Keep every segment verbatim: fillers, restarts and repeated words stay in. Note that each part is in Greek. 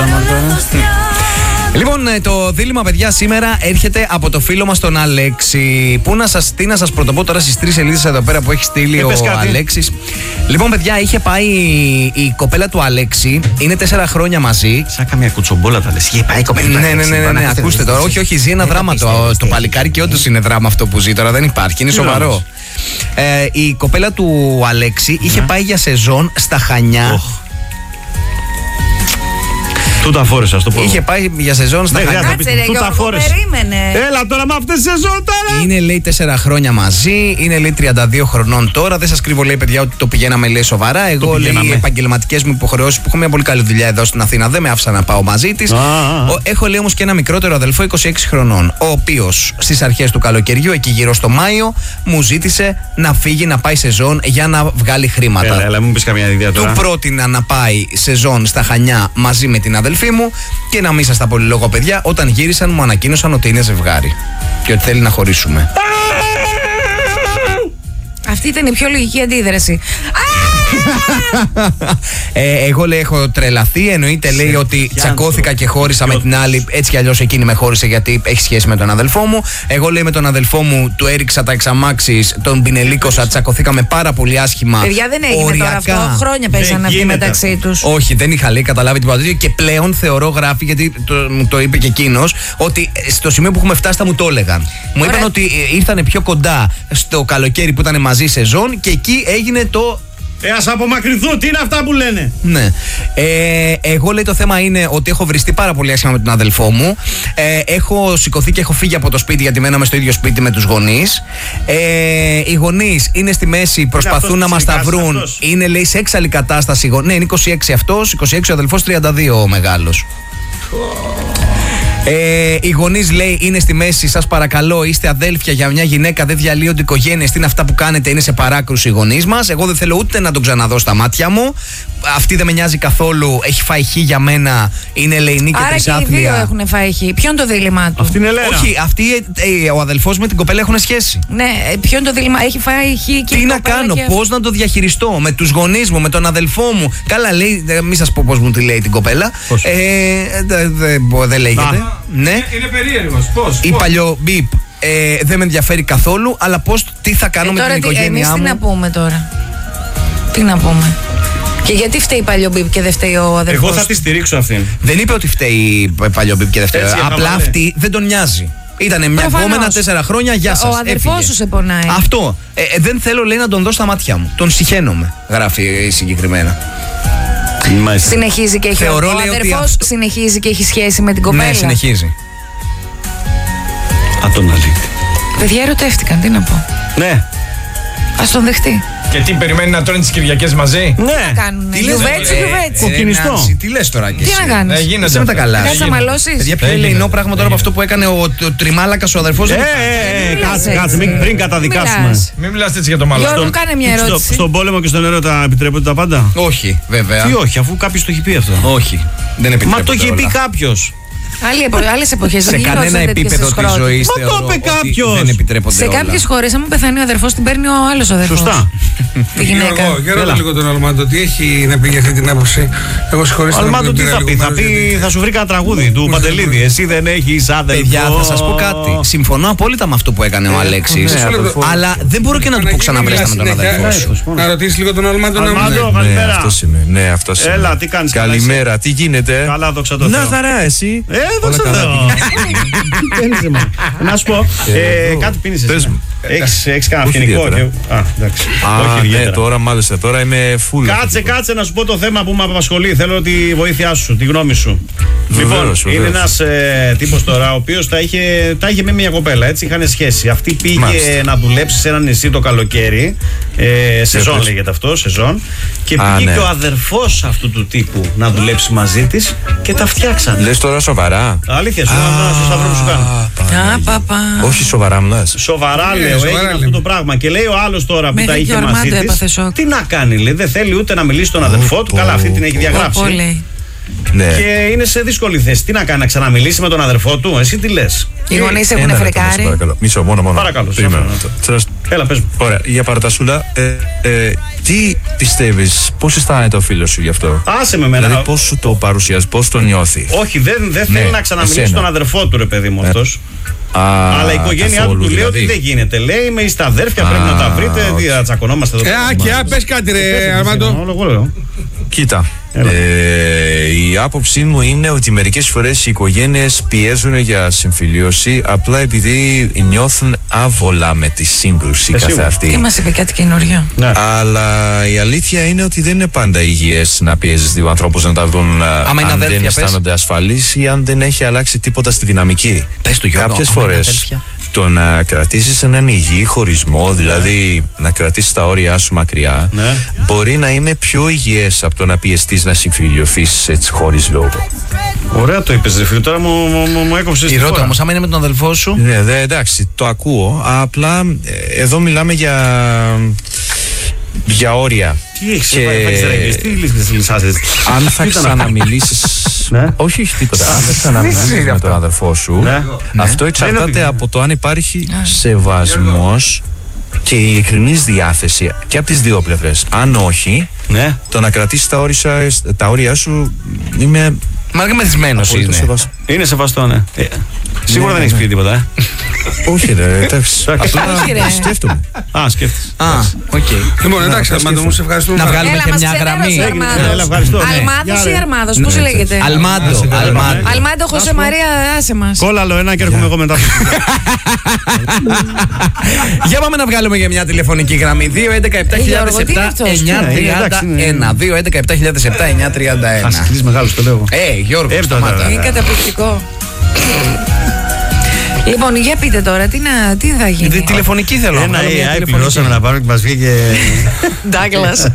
Λοιπόν, το δίλημμα, παιδιά, σήμερα έρχεται από το φίλο μας τον Αλέξη. Πού να σας, τι να σας πρωτοπώ τώρα στις τρεις σελίδες εδώ πέρα που έχει στείλει ο Αλέξης. Λοιπόν, παιδιά, είχε πάει η κοπέλα του Αλέξη, είναι τέσσερα χρόνια μαζί. Σαν καμία κουτσομπόλα τα λες. Είχε πάει η κοπέλα του Αλέξη. Ναι, ναι, ναι, ναι, ναι. Ακούστε τώρα. Όχι, όχι, ζει ένα δράμα το, το παλικάρι και όντως είναι δράμα αυτό που ζει τώρα. Δεν υπάρχει, είναι σοβαρό. Ε, η κοπέλα του Αλέξη είχε πάει για σεζόν στα Χανιά. Του τα φόρεσα, στο πω. Είχε πάει για σεζόν στα Χανιά. Κάτσε ρε Γιώργο, περίμενε. Έλα τώρα με αυτές τις σεζόν τώρα. Είναι, λέει, τέσσερα χρόνια μαζί. Είναι, λέει, τριάντα δύο χρονών τώρα. Δεν σας κρύβω, λέει, παιδιά, ότι το πηγαίναμε, λέει, σοβαρά. Εγώ, λέει, οι επαγγελματικές μου υποχρεώσεις που έχω μια πολύ καλή δουλειά εδώ στην Αθήνα δεν με άφησαν να πάω μαζί της. Έχω, λέει, όμως και ένα μικρότερο αδελφό είκοσι έξι χρονών. Ο οποίος στις αρχές του καλοκαιριού, εκεί γύρω στο Μάιο, μου ζήτησε να φύγει να πάει σεζόν για να βγάλει χρήματα. Έλα, έλα, μου πεις καμιά ιδέα τώρα. Του πρότεινα να πάει σεζόν στα Χανιά μαζί με την αδελφή μου και να μην σας τα πολυλόγω, παιδιά. Όταν γύρισαν, μου ανακοίνωσαν ότι είναι ζευγάρι και ότι θέλει να χωρίσουμε. Αυτή ήταν η πιο λογική αντίδραση. ε, εγώ, λέει, έχω τρελαθεί. Εννοείται, λέει, ότι τσακώθηκα και χώρισα με την άλλη. Έτσι κι αλλιώς εκείνη με χώρισε γιατί έχει σχέση με τον αδελφό μου. Εγώ, λέει, με τον αδελφό μου του έριξα τα εξαμάξεις, τον πινελίκωσα, τσακωθήκαμε πάρα πολύ άσχημα. Παιδιά, δεν έγινε οριακά. Τώρα αυτό. Χρόνια πέσανε αυτοί μεταξύ τους. Όχι, δεν είχα, λέει, καταλάβει την πατρίδα. Και πλέον θεωρώ, γράφει, γιατί το, μου το είπε και εκείνος, ότι στο σημείο που έχουμε φτάσει θα μου το έλεγαν. Μου είπαν ότι ήρθανε πιο κοντά στο καλοκαίρι που ήταν μαζί σεζόν και εκεί έγινε το. Ε, ας απομακρυνθούν, τι είναι αυτά που λένε. Ναι. Ε, εγώ, λέει, το θέμα είναι ότι έχω βριστεί πάρα πολύ άσχημα με τον αδελφό μου. Ε, έχω σηκωθεί και έχω φύγει από το σπίτι γιατί μέναμε στο ίδιο σπίτι με τους γονείς. Ε, οι γονείς είναι στη μέση, προσπαθούν να μας τα βρουν. Αυτός. Είναι, λέει, σε έξαλλη κατάσταση. Ναι, είναι είκοσι έξι αυτός, είκοσι έξι ο αδελφός, τριάντα δύο ο μεγάλος. Ε, οι γονείς, λέει, είναι στη μέση. Σας παρακαλώ, είστε αδέλφια για μια γυναίκα, δεν διαλύονται οικογένειες. Τι είναι αυτά που κάνετε, είναι σε παράκρουση οι γονείς μας. Εγώ δεν θέλω ούτε να τον ξαναδώ στα μάτια μου. Αυτή δεν με νοιάζει καθόλου. Έχει φάει χ για μένα. Είναι ελεηνή και τρισάθλια. Άρα και οι δύο έχουν φάει χ. Ποιο είναι το δίλημά του? Αυτή είναι Λένα. Όχι, αυτή, ε, ο αδελφός με την κοπέλα έχουν σχέση. Ναι, ποιο είναι το δίλημά? Έχει φάει χ και. Τι να κάνω, και... πώς να το διαχειριστώ με τους γονείς μου, με τον αδελφό μου. Καλά, λέει, μην σας πω πώς μου τη λέει την κοπέλα. Ε, δεν δε, δε λέγεται. Α, ναι. Είναι περίεργος. Πώς? Η παλιό μπιπ. Ε, δεν με ενδιαφέρει καθόλου, αλλά πώς, τι θα κάνω ε, με την οικογένειά εμείς μου. Τι να πούμε τώρα? Τι να πούμε? Και γιατί φταίει η παλιό και δεν φταίει ο αδερφός? Εγώ θα τη στηρίξω αυτήν. Δεν είπε ότι φταίει η παλιό και δεν φταίει. Έτσι, απλά αυτή δεν τον νοιάζει. Ήτανε μια γκόμενα τέσσερα χρόνια, γεια σας. Ο αδερφός σου σε πονάει. Αυτό. Ε, ε, δεν θέλω, λέει, να τον δω στα μάτια μου. Τον συχαίνομαι, γράφει συγκεκριμένα. Μάλιστα. Συνεχίζει και έχει Θεωρώ, ο λέει, αδερφός αυτό... συνεχίζει και έχει σχέση με την κοπέλα. Ναι, συνεχίζει. Α, τον αλήτη. Παιδιά, ερωτεύτηκαν, τι να πω. Ναι. Ας τον δεχτεί. Και τι, περιμένει να τρώνε τις Κυριακές μαζί? Ναι. Τι να κάνουνε, γιουβέτσι, γιουβέτσι. Κοκκινιστό. Τι λες τώρα και τι να κάνεις? Γίνεται. Είσαι με τα καλά. Κάτσε να μαλώσεις. Παιδιά, πιο ελεηνό πράγμα τώρα από αυτό που έκανε ο τριμάλακας ο αδερφός. Ε, κάτσε, κάτσε, πριν καταδικάσουμε. Μην μιλάς έτσι για το μάλλον. Γιώργο, κάνε μια ερώτηση. Στον πόλεμο και στον έρωτα επιτρέπονται τα πάντα? Όχι, βέβαια. Τι όχι, αφού κάποιος το έχει πει αυτό. Όχι. Δεν επιτρέπεται. Μα το έχει πει κάποιος. Άλλες εποχές. Σε κανένα επίπεδο της ζωής θεωρώ ότι δεν επιτρέπονται όλα. Σε κάποιες χώρες, άμα πεθάνει ο αδερφός, την παίρνει ο άλλος ο αδερφός. Σωστά. Τη γυναίκα. Εγώ ρώτα λίγο τον Αλμάντο, τι έχει να πει για αυτή την άποψη? Εγώ συγχωρήστε. Αλμάντο τι θα πει? Θα πει, θα σου βρει κανένα τραγούδι του Παντελίδη. Εσύ δεν έχεις αδερφό. Παιδιά, θα σας πω κάτι. Συμφωνώ απόλυτα με αυτό που έκανε ο Αλέξης. Αλλά δεν μπορώ και να του πω ξαναβρέστα με τον αδερφό σου. Να ρωτήσει λίγο τον Αλμάντο να Αλμάντο, καλημέρα. Ναι, αυτός είναι. Έλα, τι κάνεις? Καλημέρα, τι γίνεται? Καλά, δόξα τω Θεώ. Να χαρά, εσύ? Ε, δόξα τω Θεώ. Να σου πω, κάτι πίνεις εσύ? Έχεις κανένα φοινικό? Α, εντάξει. Α, ναι, τώρα μάλιστα, τώρα είμαι full. Κάτσε, κάτσε να σου πω το θέμα που με απασχολεί. Θέλω τη βοήθειά σου, τη γνώμη σου. Λοιπόν, είναι ένας τύπος τώρα, ο οποίος τα είχε με μια κοπέλα, έτσι, είχαν σχέση. Αυτή πήγε να δουλέψει σε ένα νησί το καλοκαίρι. Σεζόν λέγεται αυτό, σεζόν. Και πήγε και ο αδερφός αυτού του τύπου να δουλέψει μαζί της και τα φτιάξανε. Λες τώρα σοβαρά? Αλήθεια, σου στο σταυρό που σου κάνω. Όχι σοβαρά μου λες? Σοβαρά λέω, έγινε αυτό το πράγμα. Και λέει ο άλλος τώρα που τα είχε μαζί της, τι να κάνει, λέει, δεν θέλει ούτε να μιλήσει στον αδερφό του. Καλά, αυτή την έχει διαγράψει. Ναι. Και είναι σε δύσκολη θέση. Τι να κάνει, να ξαναμιλήσει με τον αδερφό του, εσύ τι λες? Οι γονείς έχουν φρεκάρει. Μισό, μόνο, μόνο. Παρακαλώ. Έλα, πες μου. Ωραία, για Παρτασούλα, ε, ε, τι πιστεύεις, πώς αισθάνεται ο φίλος σου γι' αυτό? Άσε με μένα. Δηλαδή, πώς σου το παρουσιάζει, πώς το νιώθει? Όχι, δεν, δεν Ναι, θέλει να ξαναμιλήσει εσένα. τον αδερφό του, ρε παιδί μου, Ε. αυτός. Α, Αλλά η οικογένειά του καθόλου, του λέει δηλαδή. ότι δεν γίνεται. Λέει, είμαι στα αδέρφια, Α, πρέπει να τα βρείτε. οκ. Τι θα τσακωνόμαστε εδώ. Ε, Άκη, πες κάτι ρε Αρμάντο. Όλο εγώ λέω. Κοίτα, Έλα. ε, η άποψή μου είναι ότι μερικές φορές οι οικογένειες πιέζουν για συμφιλίωση απλά επειδή νιώθουν άβολα με τη σύγκρουση Ε, καθ' σίγουρα. αυτή. Τι μας είπε κάτι καινούριο. Ναι. Αλλά η αλήθεια είναι ότι δεν είναι πάντα υγιές να πιέζεις δύο ανθρώπους να τα δουν Άμα είναι αν αδέρφια, δεν πες. αισθάνονται ασφαλείς ή αν δεν έχει αλλάξει τίποτα στη δυναμική. Πες του, Γιώργο, Κάποιες άμα είναι φορές αδέρφια. το να κρατήσεις έναν υγιή χωρισμό, δηλαδή να κρατήσεις τα όρια σου μακριά, Ναι. μπορεί να είναι πιο υγιές από το να πιεστείς να συμφιλιωθείς έτσι χωρίς λόγο. Ωραία το είπες, ρε φίλε. Τώρα μου, μου, μου, μου έκοψες Η τη ρώτα φόρα. όμως, άμα είναι με τον αδελφό σου. Ναι, δε, εντάξει, το ακούω. Απλά ε, εδώ μιλάμε για, για όρια. Τι έχεις, Και- και... φάγεις ρέγγες, τι λύσεις, λυσάζεις. Αν θα ξαναμιλήσεις. Ναι. Όχι, όχι τίποτα. Αν θα ξαναμιλήσεις με τον αδερφό σου, Ναι. αυτό εξαρτάται Δεν είναι από το αν υπάρχει σεβασμός και η ειλικρινής διάθεση και από τις δύο πλευρές. Αν όχι, Ναι. το να κρατήσεις τα όρια, τα όρια σου είμαι Μαγνητισμένος απολύτως είναι. σεβασ- Είναι σεβαστό, ναι. Ε, Σίγουρα δεν ναι, έχεις ναι. πει τίποτα, ε. Όχι, ρε, εντάξει. Εντάξει. Όχι, ρε. Απλά σκέφτομαι. Α, σκέφτεσαι. Α, οκ. Λοιπόν, εντάξει, Αρμάντο μου, σε ευχαριστούμε. Να πάρα βγάλουμε Έλα, και μας μια ξενέρωσε γραμμή. ο Έγινε, Αρμάδος. έλα, ευχαριστώ. Ναι. Αλμάδος Για ή ρε. Αρμάδος, πώς Ναι, λέγεται. Αλμάντο, Αλμάντο. Αλμάντο, Χωσέ Μαρία, άσε μας. Κόλλαλο ένα και έρχομαι εγώ μετά. Για πάμε να βγάλουμε για μια τηλεφωνική γραμμή. δύο έντεκα επτά χιλιάδες Γιώργο, τι είναι επτά αυτός? εννιά Ναι, τριάντα εντάξει, ναι. ένα. δύο έντεκα επτά χιλιάδες επτά εννιά τριάντα ένα. Ασχητής μεγάλος, το λέω. Ε, Γιώργο, Έβδομα, σταμάτα. ρε. Είναι καταπληκτικό. Λοιπόν, για πείτε τώρα, τι, να, τι θα Τη- γίνει. Τηλεφωνική θέλω. να Ένα βγάλω μια έι άι τηλεφωνική. πληρώσαμε να πάρουμε και μας βγήκε. Ντάγκλας.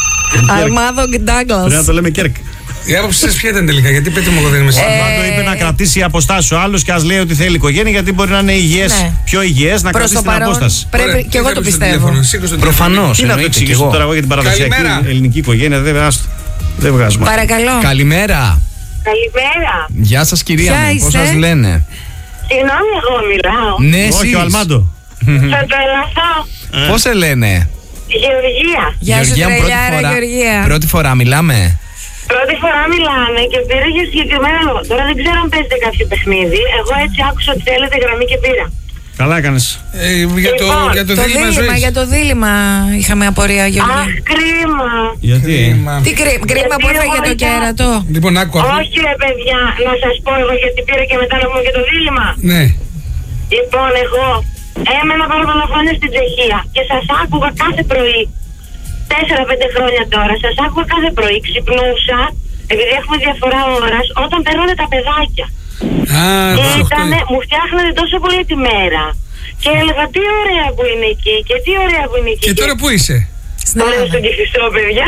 Αλμάδο και Πρέπει να Ντάγκλας. το λέμε Κέρκ. Η άποψη σας ποια ήταν τελικά, γιατί πείτε μου εγώ δεν είμαι Ε, σίγουρος. Πάντο είπε να κρατήσει αποστάσεις ο άλλος και ας λέει ότι θέλει οικογένεια γιατί μπορεί να είναι υγιές, Ναι. πιο υγιές να Προς κρατήσει το την παρόν, απόσταση. πρέπει, Ωραία, και εγώ το σήκωσε πιστεύω. τηλέφωνο, σήκωσε το Προφανώς, Τι να το εννοείται και εξηγήσω εγώ. τώρα εγώ για την παραδοσιακή Καλημέρα. ελληνική οικογένεια, δεν άστο. Δεν βγάζουμε. Παρακαλώ. Καλημέρα. Καλημέρα. Γεια σας κυρία Ποια μου, πώς είστε? σας λένε? Συγγνώμη, εγώ μιλάω. Ναι, Όχι, εσείς. ο Αλμάντο. Θα το ελαθώ. Πώς σε λένε? Γεωργία. Γεια σου Γεωργία μου, πρώτη τρελιάρα, φορά, Γεωργία. πρώτη φορά μιλάμε. Πρώτη φορά μιλάνε και πήρα για συγκεκριμένο λόγο. Τώρα δεν ξέρω αν παίζετε κάποιο παιχνίδι. Εγώ έτσι άκουσα ότι θέλετε γραμμή και πήρα. Καλά έκανες. Ε, για το, Λοιπόν, για το, Το δίλημα δίλημα, ζωής. για το δίλημα είχαμε απορία, Αχ, Γεωργία. κρίμα. Γιατί? Κρίμα. Τι κρί- κρίμα που Γιατί έφαγε εγώ το είχα- κέρατο. Λοιπόν, άκου αυτό. Όχι, ρε παιδιά, να σας πω εγώ γιατί πήρα και μετά να πούμε και το δίλημα. Ναι. Λοιπόν, εγώ έμενα πάρα πολλά χρόνια στην Τσεχία και σας άκουγα κάθε πρωί. Τέσσερα πέντε χρόνια τώρα, σας άκουγα κάθε πρωί. Ξυπνούσα, επειδή έχουμε διαφορά ώρας, όταν παίρνουν τα παιδάκια. Α, δώσε οκτώ. Ήτανε, μου φτιάχνανε τόσο πολύ τη μέρα. Και έλεγα τι ωραία που είναι εκεί και τι ωραία που είναι εκεί. Και τώρα πού είσαι? Στην Τώρα Ελλάδα. στον Κηφισό, παιδιά.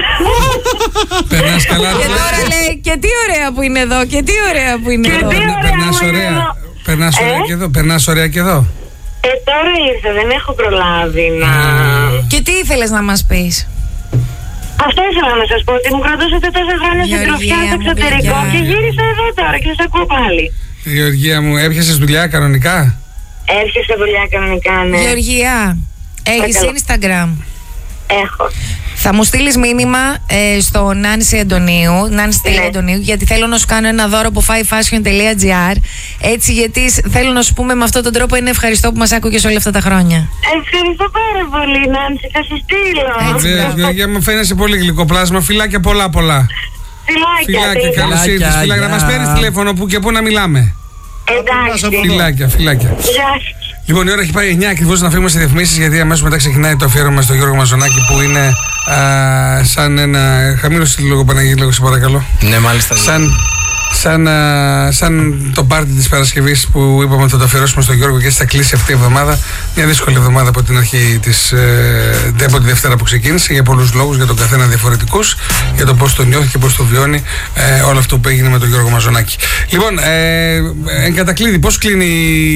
Περνάς καλά? Και τώρα λέει και τι ωραία που είναι εδώ και τι ωραία που είναι Και εδώ. τι ωραία Περνάς που είναι ωραία. εδώ. Περνάς ωραία Ε? και εδώ. Περνάς ωραία και εδώ. Ε, τώρα ήρθα, δεν έχω προλάβει να... Και τι ήθελες να μας πεις? Αυτό ήθελα να σας πω, ότι μου κρατούσατε τόσα χρόνια στην Γεωργία τροφιά στο μου, εξωτερικό γλυκιά. και γύρισα εδώ τώρα και σας ακούω πάλι. Γεωργία μου, έπιασες δουλειά κανονικά? Έρχεσαι δουλειά κανονικά, ναι. Γεωργία, έχεις Παρακαλώ. Instagram. Έχω. Θα μου στείλεις μήνυμα ε, στο Νάνση Αντωνίου, Νάνση Ναι. Αντωνίου, γιατί θέλω να σου κάνω ένα δώρο από five fashion dot gr. Έτσι, γιατί σ- θέλω να σου πούμε με αυτόν τον τρόπο είναι ευχαριστώ που μας άκουγες όλα αυτά τα χρόνια. Ευχαριστώ πάρα πολύ, Νάνση, θα σου στείλω. Έτσι, Βέβαια, Γεωργία μου, φαίνεσαι πολύ γλυκό πλάσμα. Φιλάκια πολλά πολλά. Φιλάκια, Φιλάκια, τέλεια. καλώς Φιλάκια, ήρθες. Φιλάκια, να μας γεια. παίρνεις τηλέφωνο που και πού να μιλάμε. Εντάξει. Φιλάκια, φιλάκια. Γεια σας. Λοιπόν, η ώρα έχει πάει εννιά ακριβώς να φύγουμε σε διαφημίσεις, γιατί αμέσως μετά ξεκινάει το αφιέρωμα στο Γιώργο Μαζονάκη που είναι α, σαν ένα. Χαμήλωσε λίγο, Παναγία, λίγο σε παρακαλώ. Ναι, μάλιστα. Σαν, σαν, α, σαν το πάρτι της Παρασκευής που είπαμε ότι θα το αφιερώσουμε στον Γιώργο και έτσι θα κλείσει αυτή η εβδομάδα. Μια δύσκολη εβδομάδα από την αρχή της, ε, από τη Δευτέρα που ξεκίνησε, για πολλούς λόγους, για τον καθένα διαφορετικούς, για το πώς το νιώθει και πώς το βιώνει ε, όλο αυτό που έγινε με τον Γιώργο Μαζονάκη. Λοιπόν, ε, εν κατακλείδη, πώς κλείνει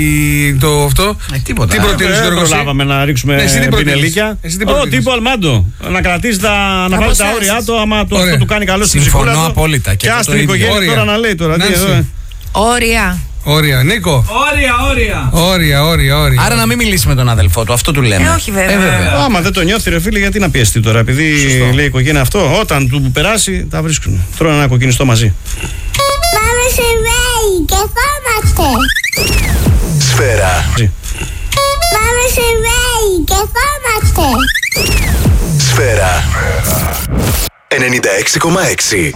το αυτό? Ε, τίποτα. Τι προτείνεις, Δεν Γιώργο? εσύ? προλάβαμε να ρίξουμε Ναι, εσύ τι προτείνεις? πινελίκια. Εσύ τι Ω, προτείνεις? τύπο Αλμάντο. Να κρατήσει τα. να βάλει τα Αποστάσεις. όρια του. Άμα το, Ωραία. αυτό του κάνει καλό στην Συμφωνώ ψυχούλα του. απόλυτα. Και Και εγώ ας το την ίδιο. οικογένεια Όρια. τώρα να λέει τώρα. Τι Νάνση. εδώ, ε. Όρια. Όρια, Νίκο. Όρια, όρια. Όρια, όρια, όρια. Άρα να μην μιλήσει με τον αδελφό του, αυτό του λέμε. Ε, όχι βέβαια. Ε, βέβαια. Άμα δεν το νιώθει, ρε φίλε, γιατί να πιεστεί τώρα. Επειδή Σωστό. λέει η οικογένεια αυτό, όταν του περάσει, τα βρίσκουν. Τρώνε ένα κοκκινιστό μαζί. Πάμε σε βέη και φόμαστε. Σφαίρα. Πάμε σε βέη και φόμαστε. Σφαίρα. ενενήντα έξι κόμμα έξι.